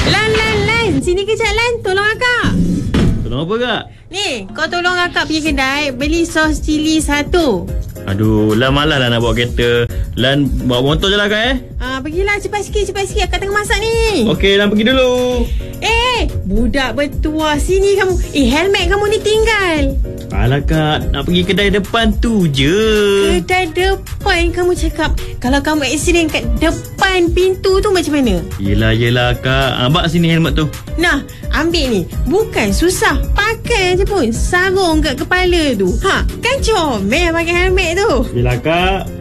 Lan, sini kejap Lan, tolong akak. Tolong apa kak? Ni, kau tolong akak pergi kedai, beli sos cili 1. Aduh, Lan malas lah nak bawa kereta. Lan bawa motor je lah kak Pergilah cepat sikit, akak tengah masak ni. Okey, Lan pergi dulu. Budak bertuah, sini kamu. Helmet kamu ni tinggal. Alah kak, nak pergi kedai depan tu je. Kedai depan kamu cakap. Kalau kamu aksiden kat depan pintu tu macam mana? Yelah kak. Bak sini helmet tu. Nah, ambil ni. Bukan susah, pakai je pun. Sarung kat kepala tu. Kan comel pakai helmet tu. Yelah kak.